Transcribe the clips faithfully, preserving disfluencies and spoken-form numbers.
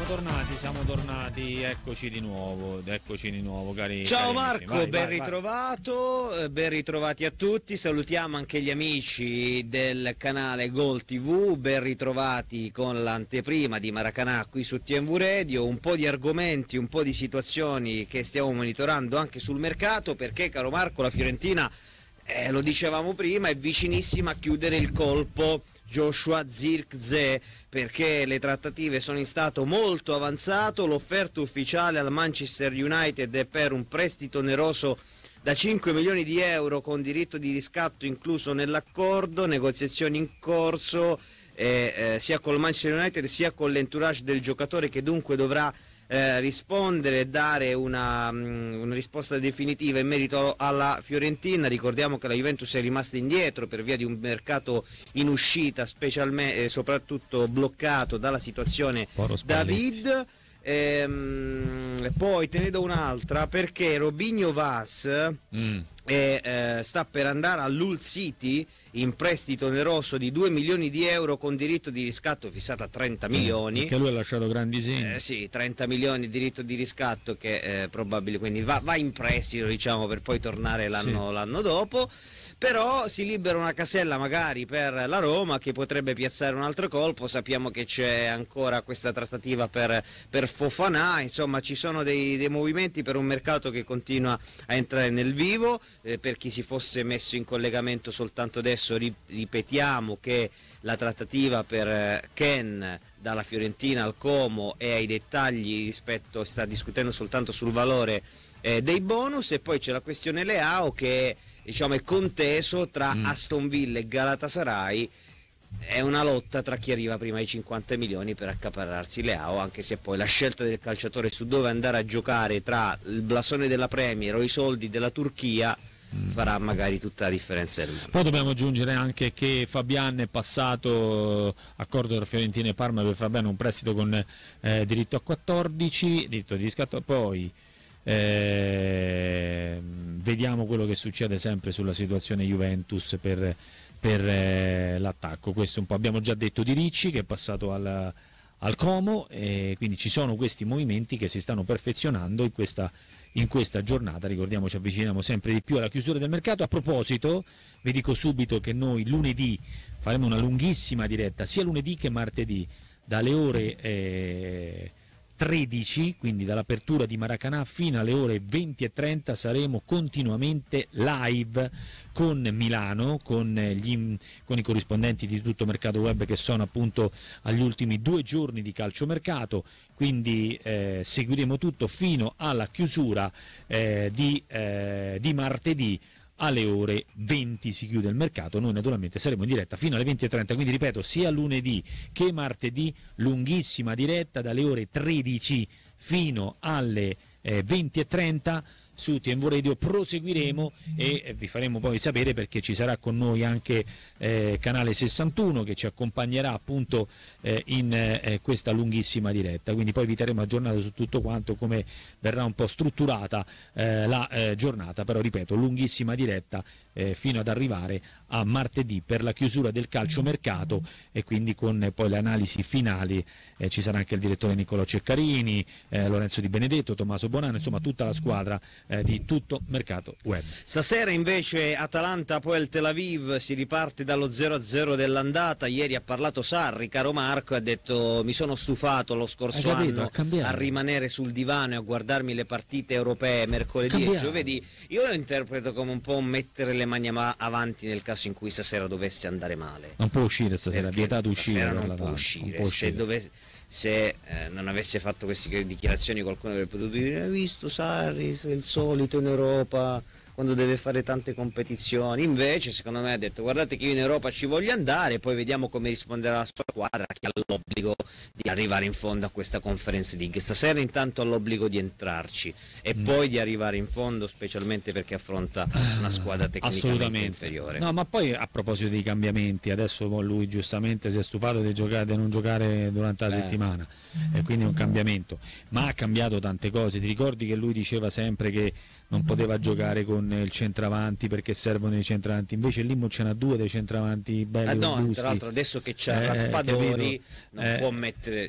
tornati, siamo tornati, eccoci di nuovo, eccoci di nuovo, cari. Ciao cari Marco, vai, ben vai, ritrovato, vai. Ben ritrovati a tutti, salutiamo anche gli amici del canale Gol tivù, ben ritrovati con l'anteprima di Maracanã qui su T M V Radio, un po' di argomenti, un po' di situazioni che stiamo monitorando anche sul mercato, perché caro Marco la Fiorentina, eh, lo dicevamo prima, è vicinissima a chiudere il colpo Joshua Zirkzee, perché le trattative sono in stato molto avanzato, l'offerta ufficiale al Manchester United è per un prestito oneroso da cinque milioni di euro con diritto di riscatto incluso nell'accordo, negoziazioni in corso eh, eh, sia col Manchester United sia con l'entourage del giocatore, che dunque dovrà Eh, rispondere e dare una, mh, una risposta definitiva in merito alla Fiorentina. Ricordiamo che la Juventus è rimasta indietro per via di un mercato in uscita, specialmente eh, soprattutto bloccato dalla situazione David. Ehm, poi te ne do un'altra, perché Robinho Vaz mm. è, eh, sta per andare all'Hull City in prestito oneroso di due milioni di euro con diritto di riscatto fissato a trenta milioni. Perché lui ha lasciato grandi segni. Eh, sì, trenta milioni di diritto di riscatto che è probabile, quindi va, va in prestito, diciamo, per poi tornare l'anno, sì. l'anno dopo. Però si libera una casella magari per la Roma, che potrebbe piazzare un altro colpo. Sappiamo che c'è ancora questa trattativa per, per Fofana, insomma ci sono dei, dei movimenti per un mercato che continua a entrare nel vivo. Eh, per chi si fosse messo in collegamento soltanto adesso, ri, ripetiamo che la trattativa per Ken dalla Fiorentina al Como è ai dettagli rispetto, sta discutendo soltanto sul valore eh, dei bonus, e poi c'è la questione Leao che diciamo è conteso tra mm. Aston Villa e Galatasaray. È una lotta tra chi arriva prima ai cinquanta milioni per accaparrarsi Leao, anche se poi la scelta del calciatore su dove andare a giocare tra il blasone della Premier o i soldi della Turchia mm. farà magari tutta la differenza del mondo. Poi dobbiamo aggiungere anche che Fabian è passato, accordo tra Fiorentina e Parma per Fabian, un prestito con eh, diritto a quattordici, diritto di riscatto. Poi Eh, vediamo quello che succede sempre sulla situazione Juventus per, per eh, l'attacco. Questo un po', abbiamo già detto di Ricci che è passato al, al Como, e quindi ci sono questi movimenti che si stanno perfezionando in questa, in questa giornata. Ricordiamo, ci avviciniamo sempre di più alla chiusura del mercato. A proposito, vi dico subito che noi lunedì faremo una lunghissima diretta, sia lunedì che martedì, dalle ore eh, tredici, quindi dall'apertura di Maracanã fino alle ore venti e trenta saremo continuamente live con Milano, con, gli, con i corrispondenti di Tutto Mercato Web, che sono appunto agli ultimi due giorni di calciomercato, quindi eh, seguiremo tutto fino alla chiusura eh, di, eh, di martedì. Alle ore venti si chiude il mercato, noi naturalmente saremo in diretta fino alle venti e trenta, quindi ripeto, sia lunedì che martedì lunghissima diretta dalle ore tredici fino alle eh, venti e trenta su T M V Radio. Proseguiremo e eh, vi faremo poi sapere, perché ci sarà con noi anche eh, Canale sessantuno che ci accompagnerà appunto eh, in eh, questa lunghissima diretta, quindi poi vi terremo aggiornato su tutto quanto, come verrà un po' strutturata eh, la eh, giornata. Però ripeto, lunghissima diretta eh, fino ad arrivare a martedì per la chiusura del calciomercato, e quindi con eh, poi le analisi finali. Eh, ci sarà anche il direttore Niccolò Ceccarini, eh, Lorenzo Di Benedetto, Tommaso Bonanno, insomma tutta la squadra eh, di Tutto Mercato Web. Stasera invece Atalanta poi il Tel Aviv, si riparte dallo zero a zero dell'andata. Ieri ha parlato Sarri, caro Marco, ha detto: mi sono stufato lo scorso capito, anno a rimanere sul divano e a guardarmi le partite europee mercoledì e giovedì. Io lo interpreto come un po' mettere le mani avanti nel caso in cui stasera dovesse andare male. Non può uscire stasera, è vietato uscire. Non può uscire, non può uscire. Se dovesse... se eh, non avesse fatto queste dichiarazioni, qualcuno avrebbe potuto dire: hai visto Sarri, è il solito in Europa quando deve fare tante competizioni. Invece secondo me ha detto: guardate che io in Europa ci voglio andare, poi vediamo come risponderà la sua squadra, che ha l'obbligo di arrivare in fondo a questa Conference League. Stasera intanto ha l'obbligo di entrarci e mm. poi di arrivare in fondo, specialmente perché affronta una squadra tecnicamente inferiore. No, ma poi a proposito dei cambiamenti, adesso lui giustamente si è stufato di, giocare, di non giocare durante la Beh. settimana, e quindi è un cambiamento, ma ha cambiato tante cose. Ti ricordi che lui diceva sempre che non poteva giocare con il centravanti perché servono i centravanti, invece lì ce n'ha due dei centravanti belli. Ah, no, tra l'altro adesso che c'è eh, Raspadori non eh, può mettere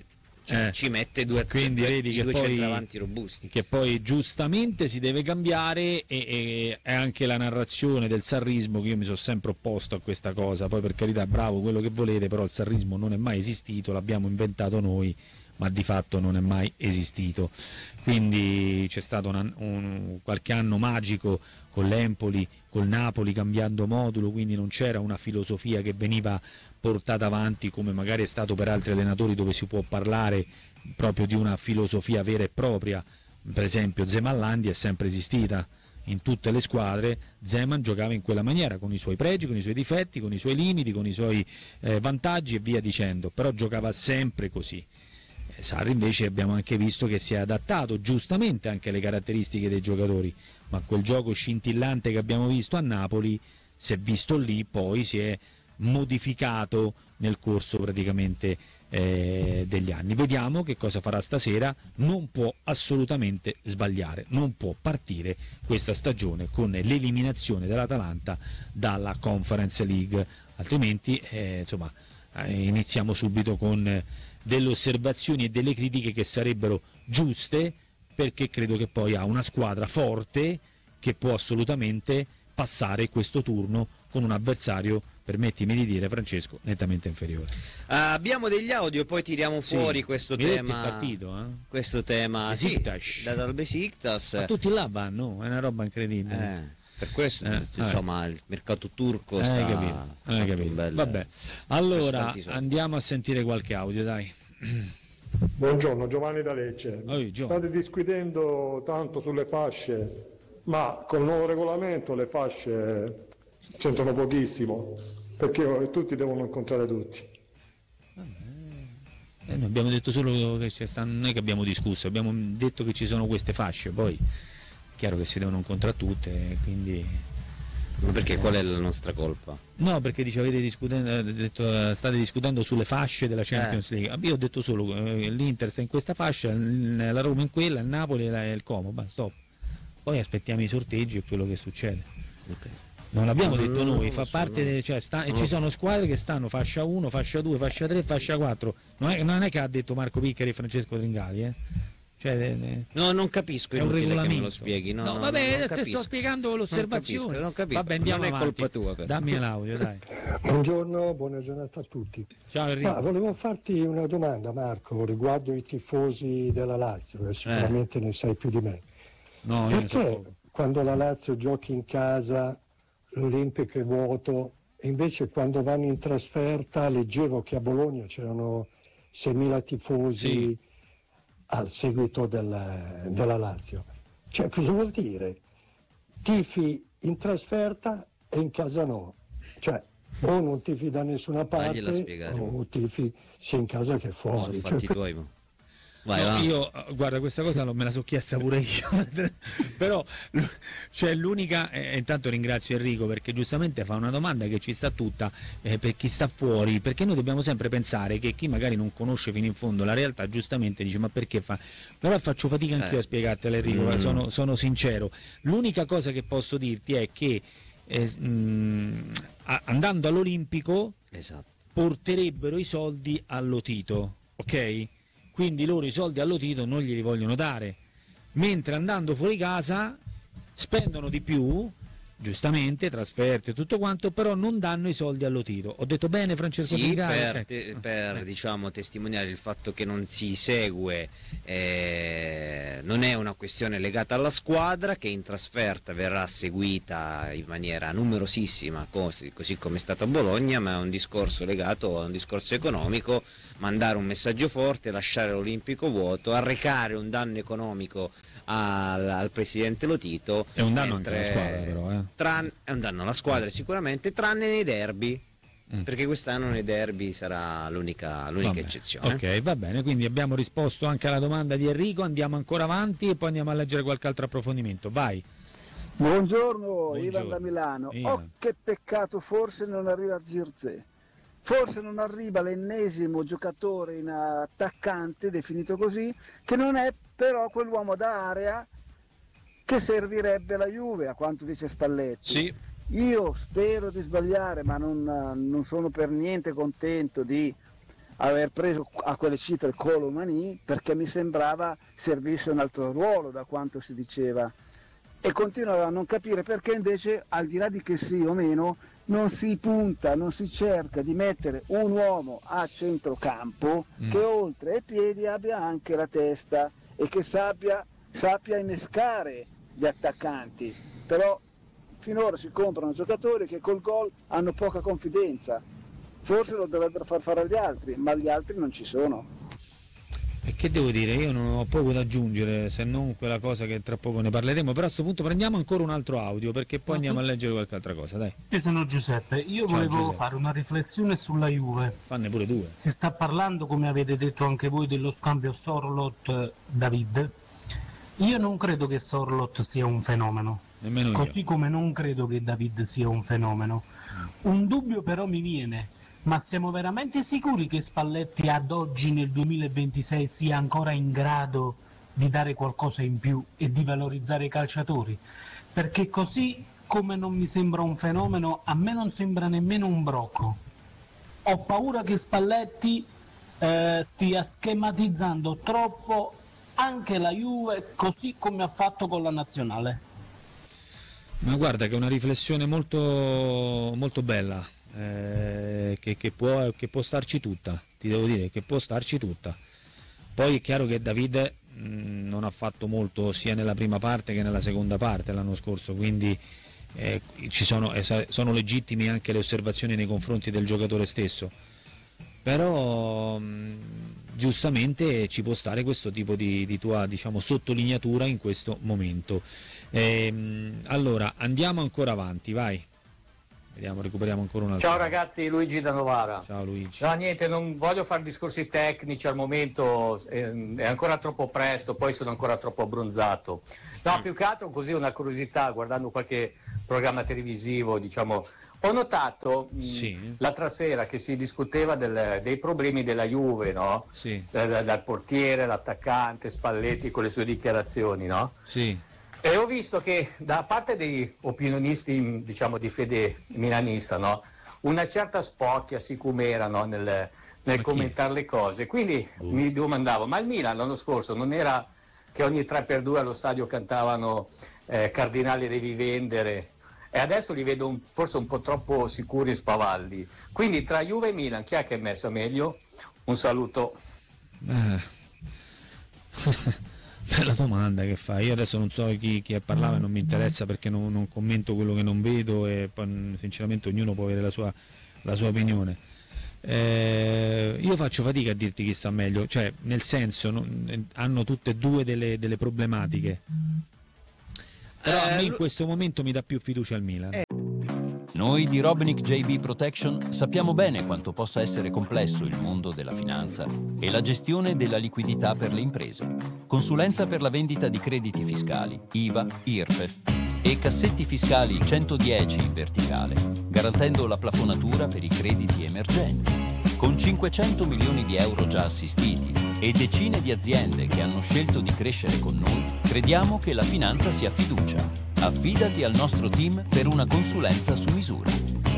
cioè, Eh, ci mette due, quindi due, vedi che due poi, centravanti robusti. che poi giustamente si deve cambiare, e, e è anche la narrazione del sarrismo, che io mi sono sempre opposto a questa cosa. Poi, per carità, bravo quello che volete, però il sarrismo non è mai esistito, l'abbiamo inventato noi, ma di fatto non è mai esistito. Quindi c'è stato una, un, qualche anno magico con l'Empoli, col Napoli cambiando modulo, quindi non c'era una filosofia che veniva portata avanti come magari è stato per altri allenatori, dove si può parlare proprio di una filosofia vera e propria. Per esempio Zeman-Landi è sempre esistita in tutte le squadre, Zeman giocava in quella maniera, con i suoi pregi, con i suoi difetti, con i suoi limiti, con i suoi eh, vantaggi e via dicendo, però giocava sempre così. Sarri invece abbiamo anche visto che si è adattato giustamente anche alle caratteristiche dei giocatori, ma quel gioco scintillante che abbiamo visto a Napoli, si è visto lì, poi si è modificato nel corso praticamente eh, degli anni. Vediamo che cosa farà stasera. Non può assolutamente sbagliare, non può partire questa stagione con l'eliminazione dell'Atalanta dalla Conference League, altrimenti eh, insomma eh, iniziamo subito con eh, delle osservazioni e delle critiche che sarebbero giuste, perché credo che poi ha una squadra forte che può assolutamente passare questo turno con un avversario, permettimi di dire, Francesco, nettamente inferiore. Uh, abbiamo degli audio, poi tiriamo fuori sì, questo mi tema. È partito, eh? Questo tema Besiktas. sì, da dal Besiktas. Ma tutti là vanno, è una roba incredibile. Eh, per questo Eh, insomma il mercato turco eh, sta hai capito, hai capito. bel, Vabbè, allora soldi. andiamo a sentire qualche audio, dai. Buongiorno, Giovanni da Lecce. Oh, Gio. State discutendo tanto sulle fasce, ma con il nuovo regolamento le fasce c'entrano pochissimo, perché tutti devono incontrare tutti. Eh, noi abbiamo detto solo che c'è sta, non è che abbiamo discusso, abbiamo detto che ci sono queste fasce, poi è chiaro che si devono incontrare tutte, quindi... Ma perché qual è la nostra colpa? No, perché dice, avete discutendo, detto, state discutendo sulle fasce della Champions Eh. League. Io ho detto solo eh, l'Inter sta in questa fascia, la Roma in quella, il Napoli e la- e il Como, basta, stop. Poi aspettiamo i sorteggi e quello che succede. Okay. Non l'abbiamo No, detto no, noi, no, fa lo so, parte, no. de- cioè, sta- e No. ci sono squadre che stanno fascia uno, fascia due, fascia tre, fascia quattro. Non è, non è che ha detto Marco Piccari e Francesco Tringali, eh. Cioè, eh, eh, No, non capisco, è un inutile che me regolamento. lo spieghi. No, no, vabbè, non te capisco. sto spiegando l'osservazione. Non capisco, non capisco. Vabbè, andiamo Non è avanti. colpa tua, però. Dammi l'audio, dai. Buongiorno, buona giornata a tutti. Ciao Enrico. Ma volevo farti una domanda, Marco, riguardo i tifosi della Lazio, che sicuramente ne sai più di me. No, io ne so Perché poco. quando la Lazio giochi in casa, l'Olimpico è vuoto, e invece quando vanno in trasferta, leggevo che a Bologna c'erano seimila tifosi Sì. al seguito del- della Lazio. Cioè, cosa vuol dire? Tifi in trasferta e in casa no. Cioè, o non tifi da nessuna Fagliela parte, spiegare. o tifi sia in casa che No, fuori. sono Cioè, fatti tuoi. mo. Vai, No, va. io eh, guarda, questa cosa non me la so chiesta pure io. Però l- cioè, l'unica, e intanto ringrazio Enrico perché giustamente fa una domanda che ci sta tutta, eh, per chi sta fuori, perché noi dobbiamo sempre pensare che chi magari non conosce fino in fondo la realtà giustamente dice ma perché fa, però faccio fatica anch'io Eh. a spiegartela Enrico, Mm. sono, sono sincero. L'unica cosa che posso dirti è che eh, mh, a- andando all'Olimpico Esatto. porterebbero i soldi allo Tito, ok? Quindi loro i soldi allo Tito non glieli vogliono dare, mentre andando fuori casa spendono di più, giustamente, trasferte e tutto quanto, però non danno i soldi allo Tito. Ho detto bene Francesco Sì, Tringali? per, Ecco. te- per Eh. diciamo, testimoniare il fatto che non si segue, eh, non è una questione legata alla squadra, che in trasferta verrà seguita in maniera numerosissima, così, così come è stato a Bologna, ma è un discorso legato a un discorso economico, mandare un messaggio forte, lasciare l'Olimpico vuoto, arrecare un danno economico al, al presidente Lotito. È un danno mentre- anche alla squadra però, eh. tran- è un danno alla squadra sicuramente, tranne nei derby. Mm. Perché quest'anno nei derby sarà l'unica, l'unica Vabbè, eccezione. Ok, va bene, quindi abbiamo risposto anche alla domanda di Enrico, andiamo ancora avanti e poi andiamo a leggere qualche altro approfondimento. Vai. Buongiorno, Buongiorno. Ivan da Milano. Ivan. Oh, che peccato, forse non arriva Zirze. Forse non arriva l'ennesimo giocatore in attaccante, definito così, che non è però quell'uomo d'area che servirebbe alla Juve, a quanto dice Spalletti. Sì, Io spero di sbagliare, ma non, non sono per niente contento di aver preso a quelle cifre Kolo Muani, perché mi sembrava servisse un altro ruolo da quanto si diceva, e continuo a non capire perché invece, al di là di che sì o meno, non si punta, non si cerca di mettere un uomo a centrocampo mm. che oltre ai piedi abbia anche la testa e che sappia, sappia innescare gli attaccanti. Però finora si comprano giocatori che col gol hanno poca confidenza, forse lo dovrebbero far fare agli altri, ma gli altri non ci sono. E che devo dire, io non ho poco da aggiungere se non quella cosa che tra poco ne parleremo, però a questo punto prendiamo ancora un altro audio perché poi andiamo a leggere qualche altra cosa, dai. Io sono Giuseppe, io Ciao, volevo Giuseppe. fare una riflessione sulla Juve. Fanne pure due. Si sta parlando, come avete detto anche voi, dello scambio Sorloth-David. Io non credo che Sorloth sia un fenomeno, Nemmeno così io. come non credo che David sia un fenomeno. Un dubbio però mi viene. Ma siamo veramente sicuri che Spalletti ad oggi nel duemilaventisei sia ancora in grado di dare qualcosa in più e di valorizzare i calciatori? Perché così come non mi sembra un fenomeno, a me non sembra nemmeno un brocco. Ho paura che Spalletti eh, stia schematizzando troppo anche la Juve, così come ha fatto con la nazionale. Ma guarda che è una riflessione molto, molto bella. Eh, che, che, può, che può starci tutta, ti devo dire che può starci tutta. Poi è chiaro che David mh, non ha fatto molto sia nella prima parte che nella seconda parte l'anno scorso, quindi eh, ci sono, eh, sono legittime anche le osservazioni nei confronti del giocatore stesso, però mh, giustamente ci può stare questo tipo di, di tua, diciamo, sottolineatura in questo momento. Ehm, allora andiamo ancora avanti, vai. Vediamo, recuperiamo ancora un altro. Ciao ragazzi, Luigi da Novara. Ciao Luigi. No, niente, non voglio fare discorsi tecnici al momento, eh, è ancora troppo presto, poi sono ancora troppo abbronzato. No, più che altro così una curiosità, guardando qualche programma televisivo, diciamo, ho notato mh, sì. l'altra sera che si discuteva del, dei problemi della Juve, no? Sì. Dal, dal portiere, l'attaccante, Spalletti con le sue dichiarazioni, no? Sì. E ho visto che da parte dei opinionisti, diciamo, di fede milanista, no? Una certa spocchia, sicumera, no? nel, nel commentare le cose. Quindi uh. mi domandavo, ma il Milan l'anno scorso non era che ogni tre per due allo stadio cantavano eh, Cardinali devi vendere? E adesso li vedo un, forse un po' troppo sicuri e spavaldi. Quindi tra Juve e Milan chi è che è messa meglio? Un saluto. Eh. Bella domanda che fai, io adesso non so chi, chi parlava e non mi interessa perché non, non commento quello che non vedo e poi, sinceramente ognuno può avere la sua, la sua opinione. Eh, io faccio fatica a dirti chi sta meglio, cioè nel senso non, hanno tutte e due delle, delle problematiche, però a me in questo momento mi dà più fiducia al Milan. Eh. Noi di Robinic J B Protection sappiamo bene quanto possa essere complesso il mondo della finanza e la gestione della liquidità per le imprese. Consulenza per la vendita di crediti fiscali, I V A, I R P E F e cassetti fiscali centodieci in verticale, garantendo la plafonatura per i crediti emergenti. Con cinquecento milioni di euro già assistiti e decine di aziende che hanno scelto di crescere con noi, crediamo che la finanza sia fiducia. Affidati al nostro team per una consulenza su misura.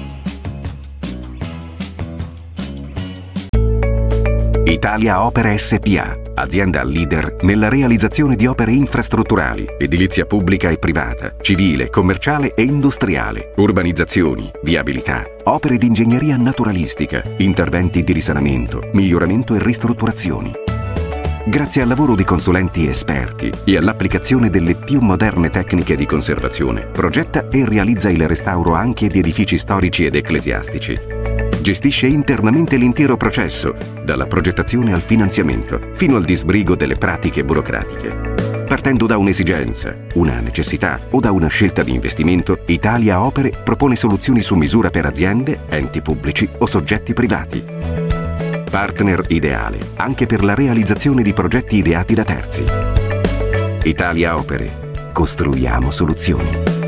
Italia Opere S P A, azienda leader nella realizzazione di opere infrastrutturali, edilizia pubblica e privata, civile, commerciale e industriale, urbanizzazioni, viabilità, opere di ingegneria naturalistica, interventi di risanamento, miglioramento e ristrutturazioni. Grazie al lavoro di consulenti esperti e all'applicazione delle più moderne tecniche di conservazione, progetta e realizza il restauro anche di edifici storici ed ecclesiastici. Gestisce internamente l'intero processo, dalla progettazione al finanziamento, fino al disbrigo delle pratiche burocratiche. Partendo da un'esigenza, una necessità o da una scelta di investimento, Italia Opere propone soluzioni su misura per aziende, enti pubblici o soggetti privati. Partner ideale anche per la realizzazione di progetti ideati da terzi. Italia Opere. Costruiamo soluzioni.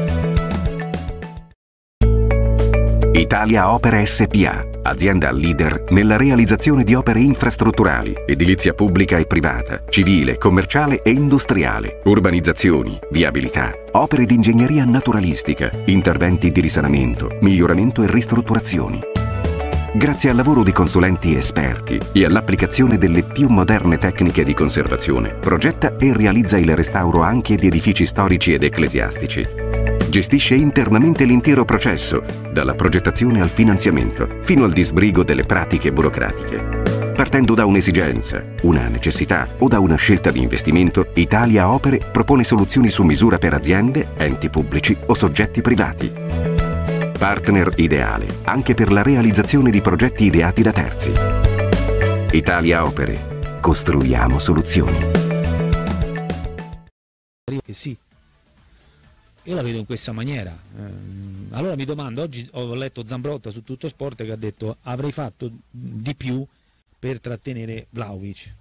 Italia Opere S P A, azienda leader nella realizzazione di opere infrastrutturali, edilizia pubblica e privata, civile, commerciale e industriale, urbanizzazioni, viabilità, opere di ingegneria naturalistica, interventi di risanamento, miglioramento e ristrutturazioni. Grazie al lavoro di consulenti esperti e all'applicazione delle più moderne tecniche di conservazione, progetta e realizza il restauro anche di edifici storici ed ecclesiastici. Gestisce internamente l'intero processo, dalla progettazione al finanziamento, fino al disbrigo delle pratiche burocratiche. Partendo da un'esigenza, una necessità o da una scelta di investimento, Italia Opere propone soluzioni su misura per aziende, enti pubblici o soggetti privati. Partner ideale anche per la realizzazione di progetti ideati da terzi. Italia Opere. Costruiamo soluzioni. Che sì. Io la vedo in questa maniera. Ehm, allora mi domando, oggi ho letto Zambrotta su Tutto Sport che ha detto avrei fatto di più per trattenere Vlahovic.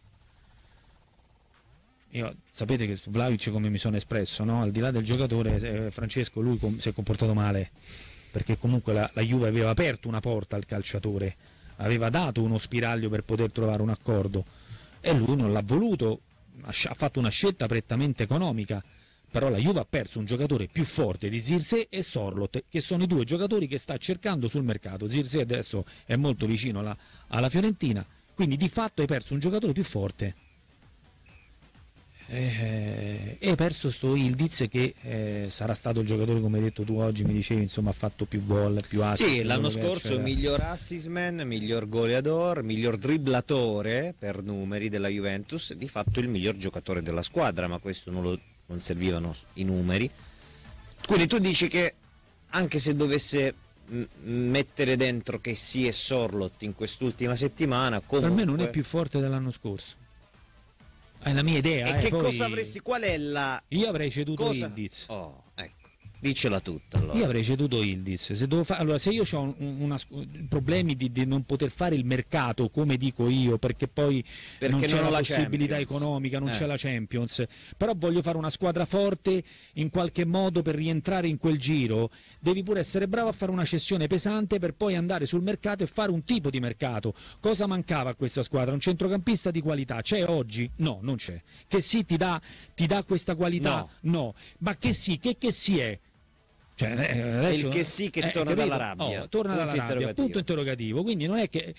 Io, sapete che su Vlahovic come mi sono espresso, no? Al di là del giocatore, eh, Francesco, lui com- si è comportato male, perché comunque la, la Juve aveva aperto una porta al calciatore, aveva dato uno spiraglio per poter trovare un accordo, e lui non l'ha voluto, ha, ha fatto una scelta prettamente economica, però la Juve ha perso un giocatore più forte di Zirkzee e Sorloth, che sono i due giocatori che sta cercando sul mercato. Zirkzee adesso è molto vicino alla, alla Fiorentina, quindi di fatto hai perso un giocatore più forte e hai perso sto Yildiz che eh, sarà stato il giocatore, come hai detto tu oggi, mi dicevi, insomma ha fatto più gol, più assist. Sì, l'anno scorso miglior assistman, miglior goleador, miglior dribblatore per numeri della Juventus, di fatto il miglior giocatore della squadra, ma questo non, lo, non servivano i numeri. Quindi tu dici che anche se dovesse mettere dentro che sì e Sorloth in quest'ultima settimana, comunque... per me non è più forte dell'anno scorso, è la mia idea. E eh, che poi... cosa avresti, qual è la... Io avrei ceduto cosa... Yildiz. Oh, ecco, dicela tutta allora. Io avrei ceduto Yildiz. Se devo fa... allora, se io ho un, una... problemi di, di non poter fare il mercato come dico io, perché poi perché non c'è non la, la possibilità Champions. economica, non eh. c'è la Champions, però voglio fare una squadra forte in qualche modo per rientrare in quel giro, devi pure essere bravo a fare una cessione pesante per poi andare sul mercato e fare un tipo di mercato. Cosa mancava a questa squadra? Un centrocampista di qualità. C'è oggi? No, non c'è. Che sì ti dà, ti dà questa qualità? No. no. Ma che sì, che che sì è? Cioè, eh, adesso, il che sì che eh, torna capito? dalla rabbia, oh, torna punto dalla rabbia, punto interrogativo. Quindi non è che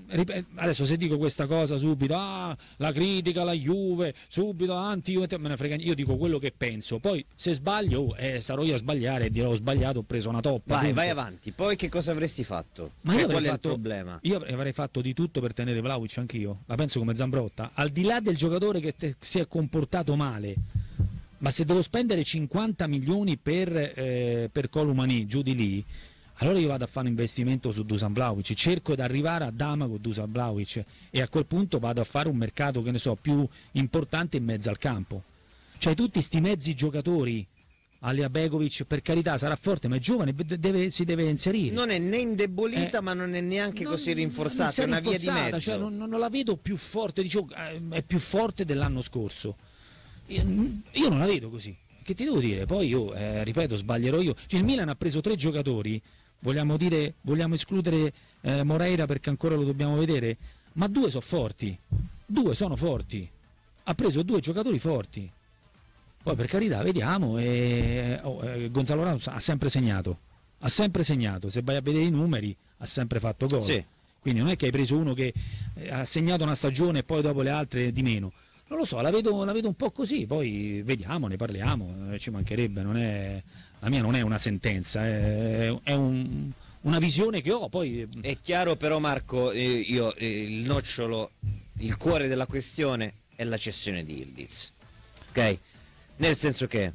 adesso se dico questa cosa subito, ah, la critica, la Juve, subito anti Juve, me ne frega, io dico quello che penso, poi se sbaglio eh, sarò io a sbagliare e dirò ho sbagliato, ho preso una toppa. Vai, punto. vai avanti, poi che cosa avresti fatto? Ma cioè, io qual è fatto, il problema? Io avrei fatto di tutto per tenere Vlahovic anch'io, la penso come Zambrotta, al di là del giocatore che te, si è comportato male. Ma se devo spendere cinquanta milioni per, eh, per Columani, giù di lì, allora io vado a fare un investimento su Dusan Vlahovic, cerco di arrivare a Dama con Dusan Vlahovic e a quel punto vado a fare un mercato, che ne so, più importante in mezzo al campo. Cioè tutti sti mezzi giocatori, Alija Begovic, per carità sarà forte ma è giovane, deve, si deve inserire. Non è né indebolita eh, ma non è neanche non, così rinforzata, è una via di mezzo. Cioè, non, non la vedo più forte, dicevo, è più forte dell'anno scorso. Io non la vedo così, che ti devo dire? Poi io, eh, ripeto, sbaglierò io. Cioè, il Milan ha preso tre giocatori, vogliamo dire, vogliamo escludere eh, Moreira perché ancora lo dobbiamo vedere, ma due sono forti, due sono forti, ha preso due giocatori forti. Poi per carità, vediamo, e, oh, eh, Gonzalo Ramos ha sempre segnato, ha sempre segnato, se vai a vedere i numeri ha sempre fatto gol. Sì. Quindi non è che hai preso uno che eh, ha segnato una stagione e poi dopo le altre di meno. Non lo so, la vedo, la vedo un po' così, poi vediamo, ne parliamo, eh, ci mancherebbe, non è, la mia non è una sentenza, è, è un, una visione che ho. Poi... È chiaro però Marco, eh, io, eh, il nocciolo, il cuore della questione è la cessione di Yildiz, ok? Nel senso che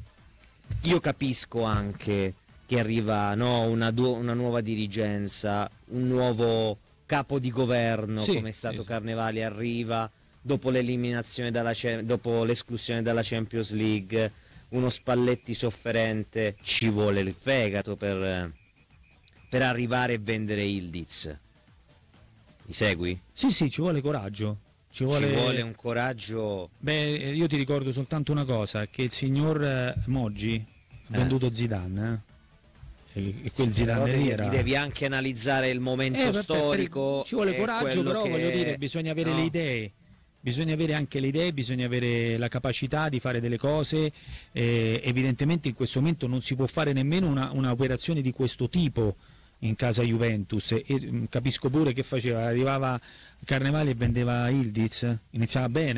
io capisco anche che arriva no, una, una nuova dirigenza, un nuovo capo di governo, sì, come è stato sì, Carnevali, arriva... dopo l'eliminazione dalla, dopo l'esclusione dalla Champions League, uno Spalletti sofferente, ci vuole il fegato per, per arrivare e vendere Yildiz. Mi segui? Sì, sì, ci vuole coraggio. Ci vuole... ci vuole un coraggio. Beh, io ti ricordo soltanto una cosa, che il signor Moggi ha venduto eh. Zidane, eh? E, e quel sì, Zidane lì era... devi anche analizzare il momento eh, storico. Ci vuole coraggio, però che... voglio dire, bisogna avere no. le idee. Bisogna avere anche le idee, bisogna avere la capacità di fare delle cose, eh, evidentemente in questo momento non si può fare nemmeno una, una operazione di questo tipo in casa Juventus, e, e capisco pure che faceva, arrivava Carnevali e vendeva Ildiz, iniziava bene.